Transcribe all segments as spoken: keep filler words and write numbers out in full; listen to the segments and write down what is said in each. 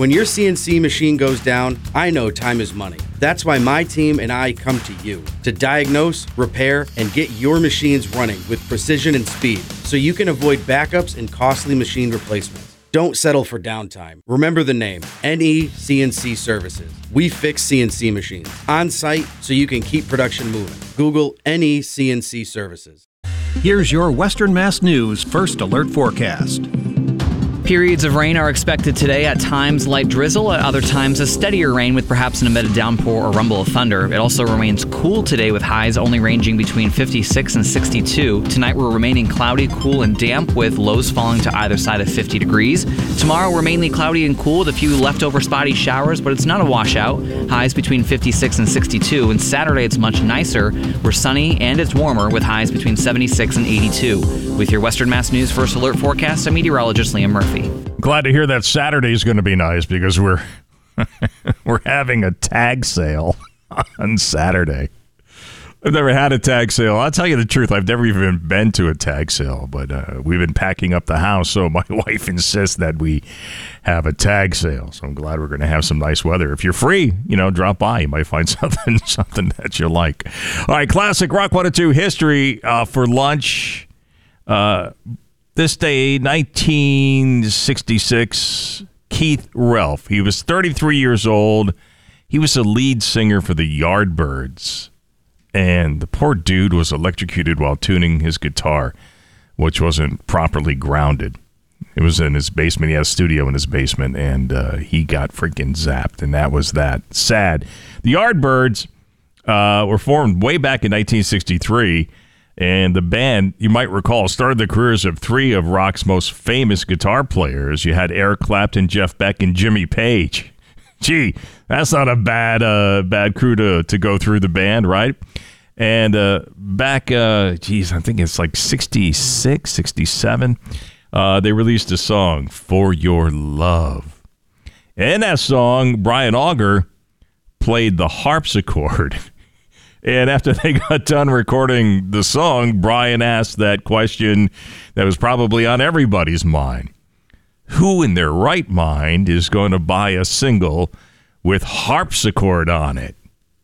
When your C N C machine goes down, I know time is money. That's why my team and I come to you to diagnose, repair, and get your machines running with precision and speed so you can avoid backups and costly machine replacements. Don't settle for downtime. Remember the name, N E C N C Services. We fix C N C machines on site so you can keep production moving. Google N E C N C Services. Here's your Western Mass News First Alert Forecast. Periods of rain are expected today, at times light drizzle, at other times a steadier rain with perhaps an embedded downpour or rumble of thunder. It also remains cool today with highs only ranging between fifty-six and sixty-two. Tonight we're remaining cloudy, cool, and damp with lows falling to either side of fifty degrees. Tomorrow we're mainly cloudy and cool with a few leftover spotty showers, but it's not a washout. Highs between fifty-six and sixty-two. And Saturday it's much nicer. We're sunny and it's warmer with highs between seventy-six and eighty-two. With your Western Mass News First Alert Forecast, I'm meteorologist Liam Murphy. Glad to hear that Saturday's going to be nice because we're we're having a tag sale on Saturday. I've never had a tag sale. I'll tell you the truth. I've never even been to a tag sale, but uh, we've been packing up the house, so my wife insists that we have a tag sale. So I'm glad we're going to have some nice weather. If you're free, you know, drop by. You might find something something that you like. All right, classic Rock one oh two history uh, for lunch. Uh, this day, nineteen sixty-six, Keith Relf. He was thirty-three years old. He was a lead singer for the Yardbirds. And the poor dude was electrocuted while tuning his guitar, which wasn't properly grounded. It was in his basement. He had a studio in his basement, and uh, he got freaking zapped, and that was that. Sad. The Yardbirds uh, were formed way back in nineteen sixty-three, and the band, you might recall, started the careers of three of rock's most famous guitar players. You had Eric Clapton, Jeff Beck, and Jimmy Page. Gee, that's not a bad uh, bad crew to, to go through the band, right? And uh, back, uh, geez, I think it's like sixty-six, sixty-seven, uh, they released a song, For Your Love. And in that song, Brian Auger played the harpsichord. And after they got done recording the song, Brian asked that question that was probably on everybody's mind. Who in their right mind is going to buy a single with harpsichord on it?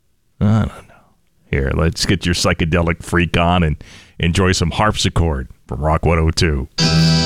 I don't know. Here, let's get your psychedelic freak on and enjoy some harpsichord from Rock one oh two.